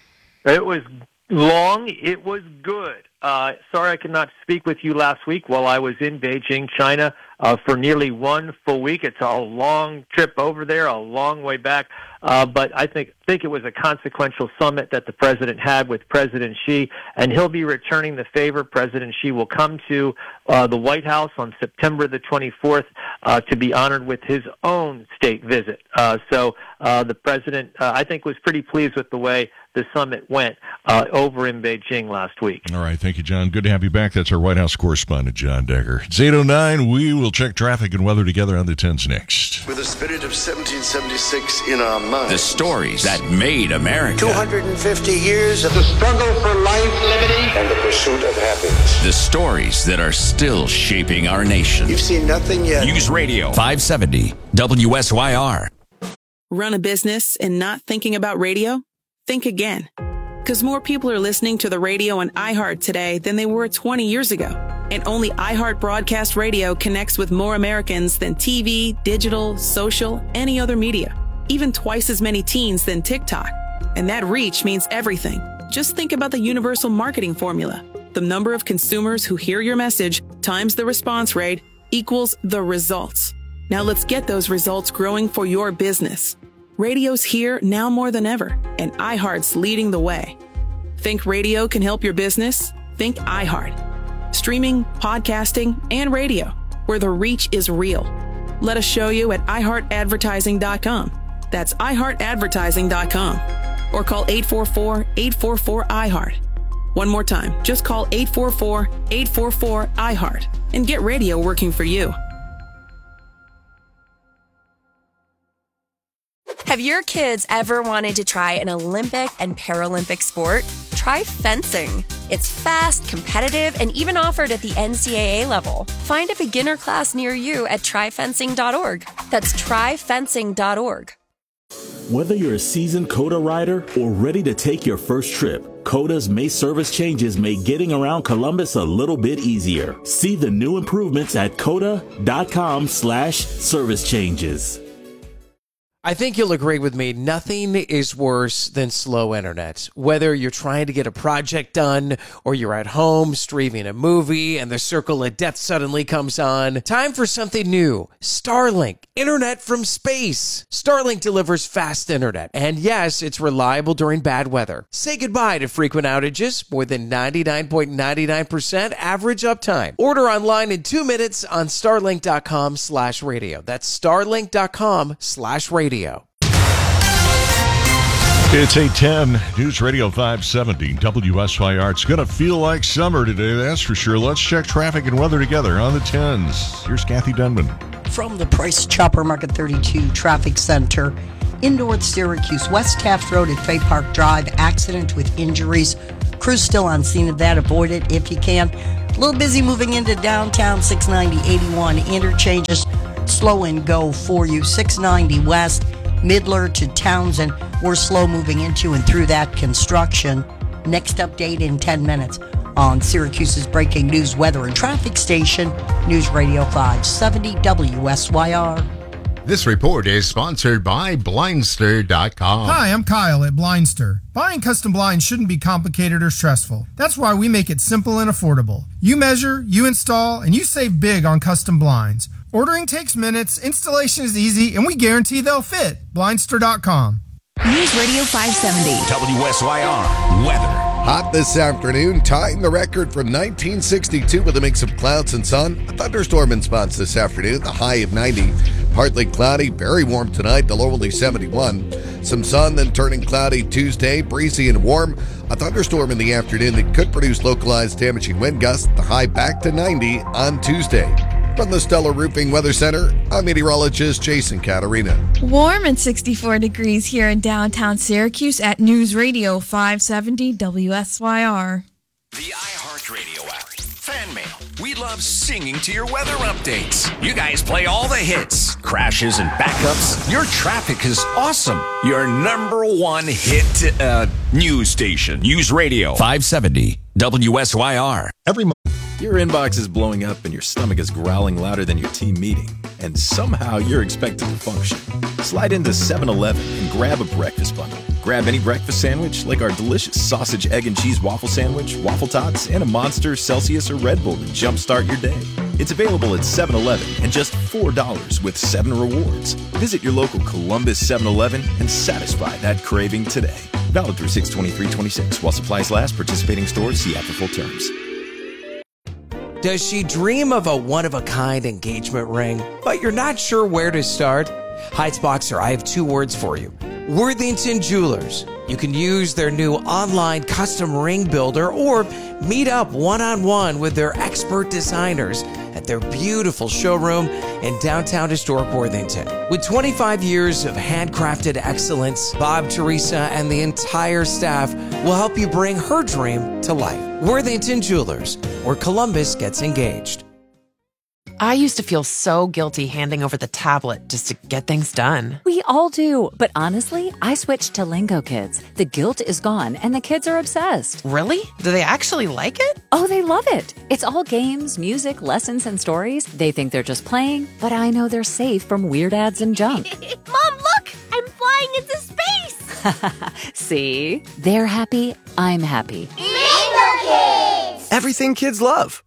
It was long. It was good. Uh, sorry I could not speak with you last week while I was in Beijing, China, uh, for nearly one full week. It's a long trip over there, a long way back. Uh, but I think think it was a consequential summit that the president had with President Xi, and he'll be returning the favor. President Xi will come to uh, the White House on September the twenty-fourth uh, to be honored with his own state visit. Uh, so uh, the president, uh, I think, was pretty pleased with the way the summit went uh, over in Beijing last week.
All right, thank you, John. Good to have you back. That's our White House correspondent, John Decker. It's eight oh nine. We will check traffic and weather together on the tens next.
With the spirit of seventeen seventy-six in our minds.
The stories that made America.
two hundred fifty years of the struggle for life, liberty, and the pursuit of happiness.
The stories that are still shaping our nation.
You've seen nothing yet.
News Radio five seventy W S Y R.
Run a business and not thinking about radio? Think again. Because more people are listening to the radio on iHeart today than they were twenty years ago. And only iHeart Broadcast Radio connects with more Americans than T V, digital, social, any other media. Even twice as many teens than TikTok. And that reach means everything. Just think about the universal marketing formula. The number of consumers who hear your message times the response rate equals the results. Now let's get those results growing for your business. Radio's here now more than ever, and iHeart's leading the way. Think radio can help your business? Think iHeart. Streaming, podcasting, and radio, where the reach is real. Let us show you at i heart advertising dot com. That's i heart advertising dot com. Or call eight four four, eight four four, I heart. One more time, just call eight four four, eight four four, I heart and get radio working for you.
Have your kids ever wanted to try an Olympic and Paralympic sport? Try fencing. It's fast, competitive, and even offered at the N C double A level. Find a beginner class near you at try fencing dot org. That's try fencing dot org.
Whether you're a seasoned COTA rider or ready to take your first trip, COTA's May service changes make getting around Columbus a little bit easier. See the new improvements at coda dot com slash service changes.
I think you'll agree with me, nothing is worse than slow internet. Whether you're trying to get a project done or you're at home streaming a movie and the circle of death suddenly comes on, time for something new. Starlink, internet from space. Starlink delivers fast internet, and yes, it's reliable during bad weather. Say goodbye to frequent outages, more than ninety-nine point nine nine percent average uptime. Order online in two minutes on starlink dot com slash radio. That's starlink dot com slash radio.
It's eight ten, News Radio five seventy, W S Y R. It's going to feel like summer today, that's for sure. Let's check traffic and weather together on the tens. Here's Kathy Dunman.
From the Price Chopper Market thirty-two Traffic Center in North Syracuse, West Taft Road at Fay Park Drive, accident with injuries. Crews still on scene of that. Avoid it if you can. A little busy moving into downtown, six ninety eighty-one interchanges. Slow and go for you. six ninety West, Midler to Townsend. We're slow moving into and through that construction. Next update in ten minutes on Syracuse's breaking news, weather, and traffic station, News Radio five seventy W S Y R.
This report is sponsored by Blindster dot com.
Hi, I'm Kyle at Blindster. Buying custom blinds shouldn't be complicated or stressful. That's why we make it simple and affordable. You measure, you install, and you save big on custom blinds. Ordering takes minutes, installation is easy, and we guarantee they'll fit. Blindster dot com.
News Radio five seventy.
W S Y R weather.
Hot this afternoon, tying the record from nineteen sixty-two with a mix of clouds and sun. A thunderstorm in spots this afternoon, the high of ninety. Partly cloudy, very warm tonight, the low only seventy-one. Some sun, then turning cloudy Tuesday, breezy and warm. A thunderstorm in the afternoon that could produce localized damaging wind gusts, the high back to ninety on Tuesday. From the Stellar Roofing Weather Center, I'm meteorologist Jason Caterina.
Warm and sixty-four degrees here in downtown Syracuse at News Radio five seventy W S Y R.
The iHeartRadio app. Fan mail. We love singing to your weather updates. You guys play all the hits, crashes, and backups. Your traffic is awesome. Your number one hit uh, news station. News Radio five seventy W S Y R.
Every month. Your inbox is blowing up and your stomach is growling louder than your team meeting, and somehow you're expected to function. Slide into seven eleven and grab a breakfast bundle. Grab any breakfast sandwich like our delicious sausage, egg, and cheese waffle sandwich, waffle tots, and a Monster, Celsius, or Red Bull to jumpstart your day. It's available at seven eleven and just four dollars with seven rewards. Visit your local Columbus seven eleven and satisfy that craving today. Valid through six twenty-three twenty-six. While supplies last, participating stores see app for full terms.
Does she dream of a one-of-a-kind engagement ring, but you're not sure where to start? Heights Boxer, I have two words for you. Worthington Jewelers. You can use their new online custom ring builder or meet up one-on-one with their expert designers at their beautiful showroom in downtown historic Worthington. With twenty-five years of handcrafted excellence, Bob, Teresa, and the entire staff will help you bring her dream to life. Worthington Jewelers, where Columbus gets engaged.
I used to feel so guilty handing over the tablet just to get things done.
We all do, but honestly, I switched to Lingo Kids. The guilt is gone, and the kids are obsessed.
Really? Do they actually like it?
Oh, they love it. It's all games, music, lessons, and stories. They think they're just playing, but I know they're safe from weird ads and junk.
Mom, look! I'm flying into space!
See? They're happy, I'm happy.
Lingo Kids!
Everything kids love.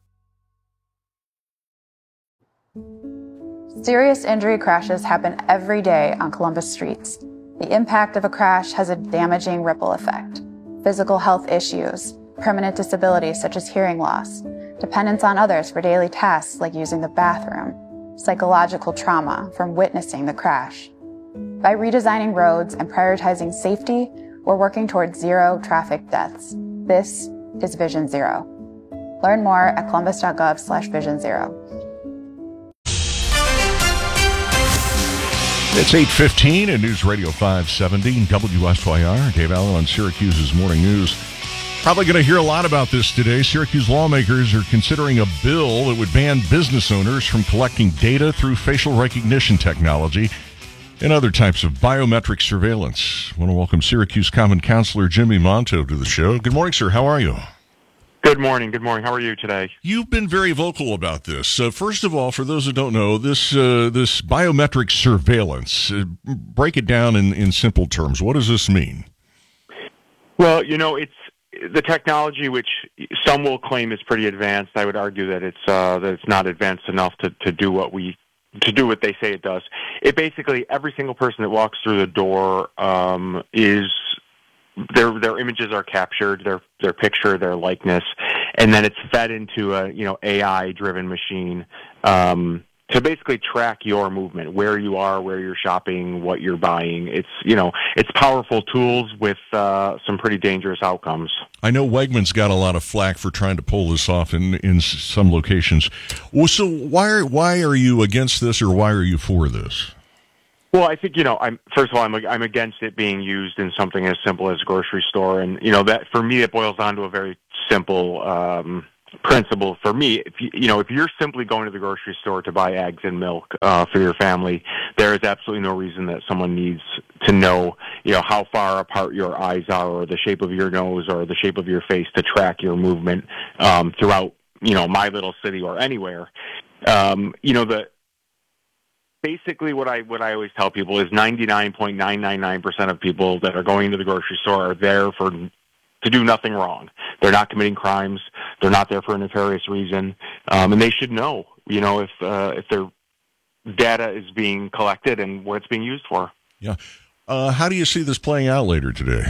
Serious injury crashes happen every day on Columbus streets. The impact of a crash has a damaging ripple effect. Physical health issues, permanent disabilities such as hearing loss, dependence on others for daily tasks like using the bathroom, psychological trauma from witnessing the crash. By redesigning roads and prioritizing safety, we're working towards zero traffic deaths. This is Vision Zero. Learn more at columbus.gov slash vision zero.
It's eight fifteen at News Radio five seventy W S Y R. Dave Allen on Syracuse's Morning News. Probably going to hear a lot about this today. Syracuse lawmakers are considering a bill that would ban business owners from collecting data through facial recognition technology and other types of biometric surveillance. I want to welcome Syracuse Common Councilor Jimmy Monto to the show. Good morning, sir. How are you?
Good morning. Good morning. How are you today?
You've been very vocal about this. Uh, first of all, for those that don't know, this uh, this biometric surveillance, uh, break it down in, in simple terms. What does this mean?
Well, you know, it's the technology which some will claim is pretty advanced. I would argue that it's uh, that it's not advanced enough to, to do what we to do what they say it does. It basically, every single person that walks through the door um, is their their images are captured, their their picture, their likeness, and then it's fed into a you know A I driven machine, um, to basically track your movement, where you are, where you're shopping, what you're buying. It's, you know, it's powerful tools with uh, some pretty dangerous outcomes.
I know Wegmans got a lot of flack for trying to pull this off in, in some locations. Well, so why are, why are you against this, or why are you for this?
Well, I think, you know, I'm first of all, I'm I'm against it being used in something as simple as a grocery store, and you know that for me it boils down to a very simple um, principle. For me, if you, you know, if you're simply going to the grocery store to buy eggs and milk uh, for your family, there is absolutely no reason that someone needs to know, you know, how far apart your eyes are, or the shape of your nose, or the shape of your face to track your movement um, throughout, you know, my little city or anywhere. Um, you know, the Basically, what I what I always tell people is ninety-nine point nine nine nine percent of people that are going to the grocery store are there for to do nothing wrong. They're not committing crimes. They're not there for a nefarious reason, um, and they should know, you know, if uh, if their data is being collected and what it's being used for.
Yeah. Uh, how do you see this playing out later today?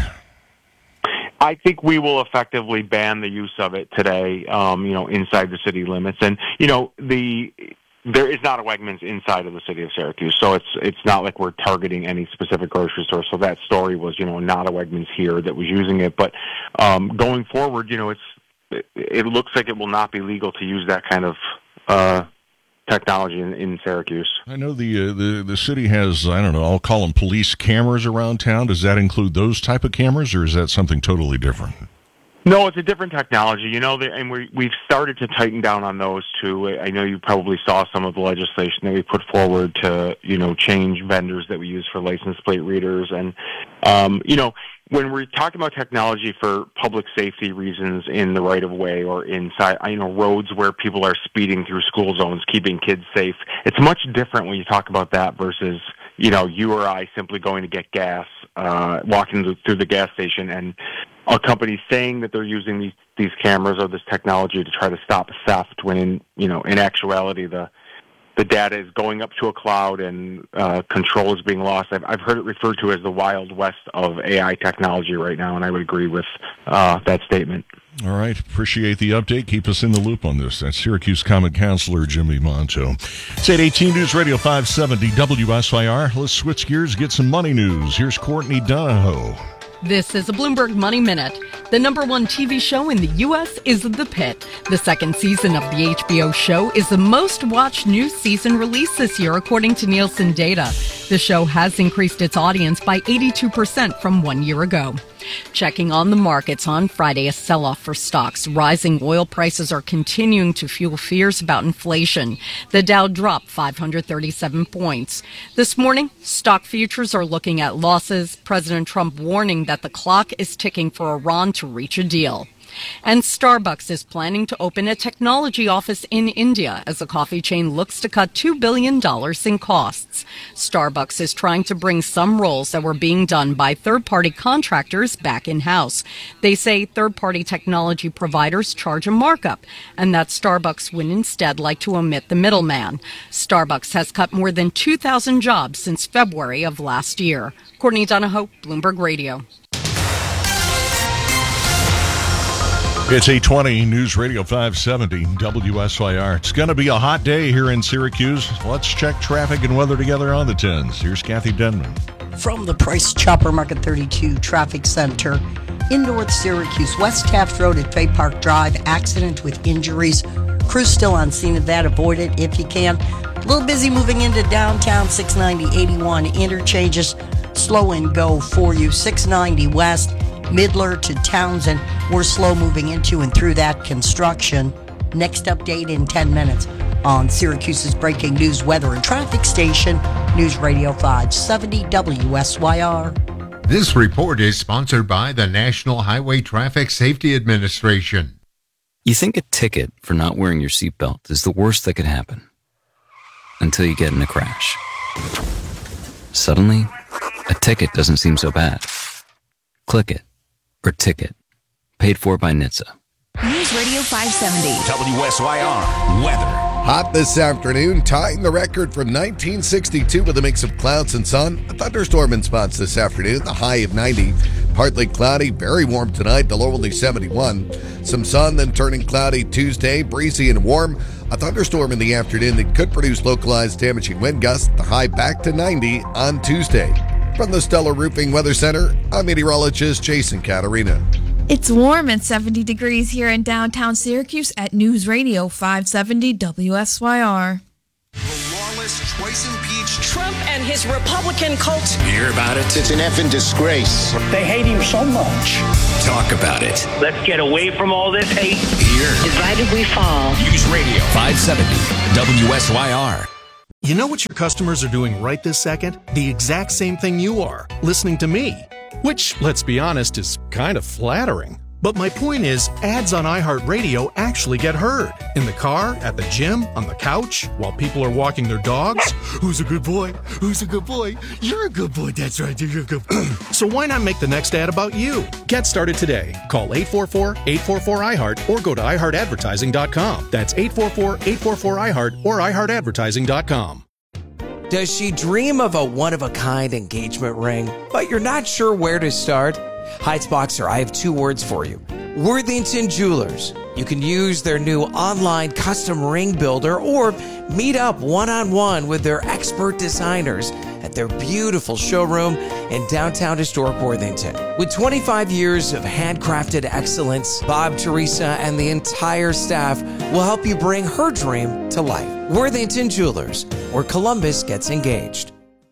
I think we will effectively ban the use of it today, um, you know, inside the city limits, and you know the. There is not a Wegmans inside of the city of Syracuse, so it's it's not like we're targeting any specific grocery store. So that story was, you know, not a Wegmans here that was using it. But um, going forward, you know, it's it, it looks like it will not be legal to use that kind of uh, technology in, in Syracuse.
I know the uh, the the city has, I don't know, I'll call them police cameras around town. Does that include those type of cameras, or is that something totally different?
No, it's a different technology, you know, and we, we've started to tighten down on those too. I know you probably saw some of the legislation that we put forward to, you know, change vendors that we use for license plate readers. And, um, you know, when we're talking about technology for public safety reasons in the right-of-way or inside, you know, roads where people are speeding through school zones, keeping kids safe, it's much different when you talk about that versus, you know, you or I simply going to get gas, uh, walking through the gas station, and a company saying that they're using these, these cameras or this technology to try to stop theft, when in, you know, in actuality, the the data is going up to a cloud and uh, control is being lost. I've, I've heard it referred to as the Wild West of A I technology right now, and I would agree with uh, that statement.
All right. Appreciate the update. Keep us in the loop on this. That's Syracuse Common Councilor Jimmy Monto. It's eight eighteen News Radio five seventy W S I R. Let's switch gears, get some money news. Here's Courtney Donahoe.
This is a Bloomberg Money Minute. The number one T V show in the U S is The Pitt. The second season of the H B O show is the most watched new season released this year, according to Nielsen data. The show has increased its audience by eighty-two percent from one year ago. Checking on the markets on Friday, a sell-off for stocks. Rising oil prices are continuing to fuel fears about inflation. The Dow dropped five hundred thirty-seven points. This morning, stock futures are looking at losses. President Trump warning that the clock is ticking for Iran to reach a deal. And Starbucks is planning to open a technology office in India as the coffee chain looks to cut two billion dollars in costs. Starbucks is trying to bring some roles that were being done by third-party contractors back in-house. They say third-party technology providers charge a markup, and that Starbucks would instead like to omit the middleman. Starbucks has cut more than two thousand jobs since February of last year. Courtney Donahoe, Bloomberg Radio.
It's eight twenty News Radio five seventy W S I R. It's going to be a hot day here in Syracuse. Let's check traffic and weather together on the tens. Here's Kathy Denman.
From the Price Chopper Market thirty-two Traffic Center in North Syracuse, West Taft Road at Fay Park Drive, accident with injuries. Crews still on scene of that. Avoid it if you can. A little busy moving into downtown. six ninety eighty-one interchanges. Slow and go for you. six ninety West. Midler to Townsend. We're slow moving into and through that construction. Next update in ten minutes on Syracuse's breaking news, weather, and traffic station, News Radio five seventy W S Y R.
This report is sponsored by the National Highway Traffic Safety Administration.
You think a ticket for not wearing your seatbelt is the worst that could happen until you get in a crash. Suddenly, a ticket doesn't seem so bad. Click it. Or ticket. Paid for by N H T S A.
News Radio five seventy.
W S Y R weather.
Hot this afternoon, tying the record from nineteen sixty-two with a mix of clouds and sun. A thunderstorm in spots this afternoon, the high of ninety. Partly cloudy, very warm tonight, the low only seventy-one. Some sun, then turning cloudy Tuesday, breezy and warm. A thunderstorm in the afternoon that could produce localized damaging wind gusts, the high back to ninety on Tuesday. From the Stellar Roofing Weather Center, I'm meteorologist Jason Caterina.
It's warm and seventy degrees here in downtown Syracuse at News Radio five seventy W S Y R.
Twice impeached
Trump and his Republican cult.
Hear about it?
It's an effing disgrace.
They hate him so much.
Talk about it.
Let's get away from all this hate.
Here.
Divided we fall.
News Radio five seventy W S Y R.
You know what your customers are doing right this second? The exact same thing you are, listening to me. Which, let's be honest, is kind of flattering. But my point is, ads on iHeartRadio actually get heard. In the car, at the gym, on the couch, while people are walking their dogs. Who's a good boy? Who's a good boy? You're a good boy, that's right, you're a good boy. So why not make the next ad about you? Get started today. Call eight four four, eight four four, I heart or go to i heart advertising dot com. That's eight four four, eight four four, I heart or i heart advertising dot com.
Does she dream of a one-of-a-kind engagement ring, but you're not sure where to start? Heights Boxer, I have two words for you. Worthington Jewelers. You can use their new online custom ring builder or meet up one-on-one with their expert designers at their beautiful showroom in downtown historic Worthington. With twenty-five years of handcrafted excellence, Bob, Teresa, and the entire staff will help you bring her dream to life. Worthington Jewelers, where Columbus gets engaged.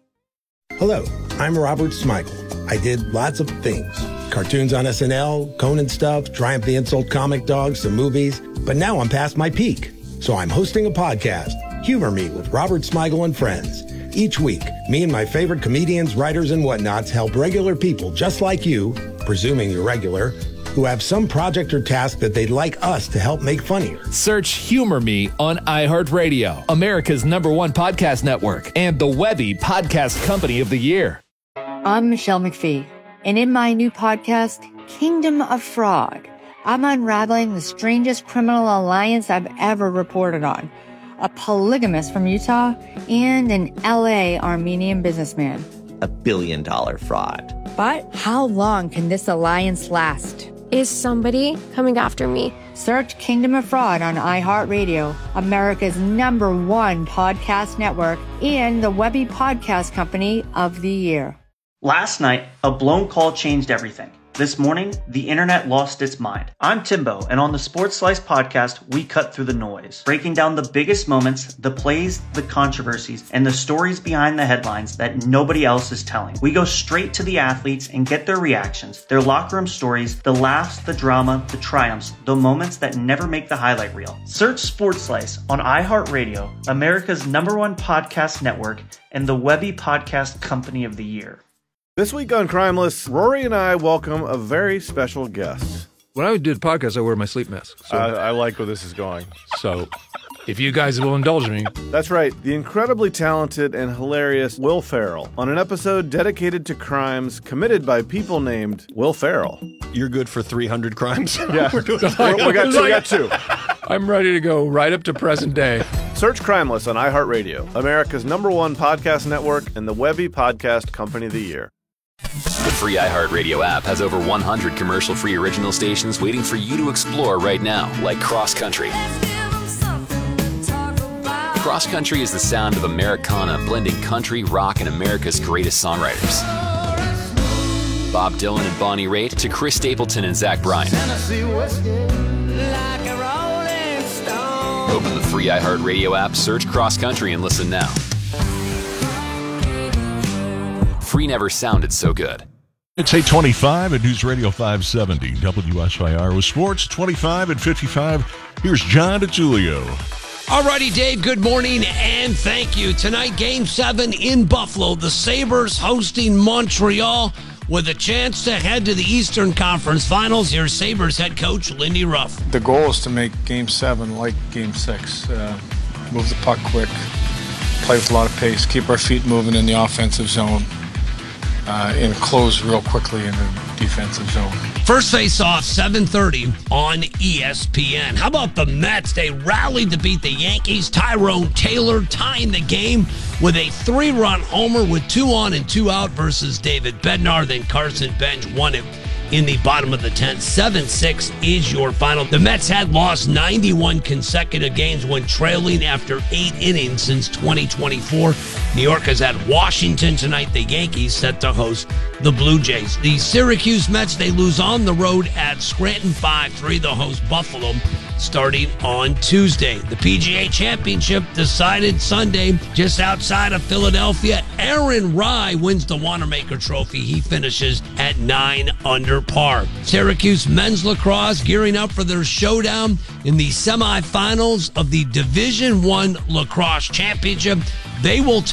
Hello, I'm Robert Smigel. I did lots of things. Cartoons on S N L, Conan stuff, Triumph the Insult comic dogs, some movies. But now I'm past my peak. So I'm hosting a podcast, Humor Me with Robert Smigel and Friends. Each week, me and my favorite comedians, writers, and whatnots help regular people just like you, presuming you're regular, who have some project or task that they'd like us to help make funnier.
Search Humor Me on iHeartRadio, America's number one podcast network, and the Webby Podcast Company of the Year.
I'm Michelle McPhee, and in my new podcast, Kingdom of Fraud, I'm unraveling the strangest criminal alliance I've ever reported on. A polygamist from Utah and an L A Armenian businessman.
A billion dollar fraud.
But how long can this alliance last?
Is somebody coming after me?
Search Kingdom of Fraud on iHeartRadio, America's number one podcast network, and the Webby Podcast Company of the Year.
Last night, a blown call changed everything. This morning, the internet lost its mind. I'm Timbo, and on the Sports Slice podcast, we cut through the noise, breaking down the biggest moments, the plays, the controversies, and the stories behind the headlines that nobody else is telling. We go straight to the athletes and get their reactions, their locker room stories, the laughs, the drama, the triumphs, the moments that never make the highlight reel. Search Sports Slice on iHeartRadio, America's number one podcast network, and the Webby Podcast Company of the Year.
This week on Crimeless, Rory and I welcome a very special guest.
When I do the podcast, I wear my sleep mask. So.
I, I like where this is going.
So, if you guys will indulge me.
That's right, the incredibly talented and hilarious Will Ferrell on an episode dedicated to crimes committed by people named Will Ferrell.
You're good for three hundred crimes?
Yeah, we're doing we're, we, got two, we got two.
I'm ready to go right up to present day.
Search Crimeless on iHeartRadio, America's number one podcast network and the Webby Podcast Company of the Year.
The free iHeartRadio app has over one hundred commercial-free original stations waiting for you to explore right now, like Cross Country. Cross Country is the sound of Americana blending country, rock, and America's greatest songwriters. Bob Dylan and Bonnie Raitt to Chris Stapleton and Zach Bryan. Open the free iHeartRadio app, search Cross Country, and listen now. Free never sounded so good.
It's eight twenty-five at News Radio five seventy W S Y R with sports twenty-five and fifty-five. Here's John DeTulio.
Alrighty, Dave, good morning and thank you. Tonight, Game seven in Buffalo. The Sabres hosting Montreal with a chance to head to the Eastern Conference Finals. Here's Sabres head coach Lindy Ruff.
The goal is to make Game seven like Game six. Uh, move the puck quick, play with a lot of pace, keep our feet moving in the offensive zone. Uh, and close real quickly in the defensive zone.
First face-off, seven thirty on E S P N. How about the Mets? They rallied to beat the Yankees. Tyrone Taylor tying the game with a three-run homer with two on and two out versus David Bednar. Then Carson Bench won it in the bottom of the tenth. seven six is your final. The Mets had lost ninety-one consecutive games when trailing after eight innings since twenty twenty-four. New York is at Washington tonight. The Yankees set to host the Blue Jays. The Syracuse Mets, they lose on the road at Scranton five three. They'll host Buffalo starting on Tuesday. The P G A Championship decided Sunday just outside of Philadelphia. Aaron Rai wins the Wanamaker Trophy. He finishes at nine under par. Syracuse men's lacrosse gearing up for their showdown in the semifinals of the Division One Lacrosse Championship. They will take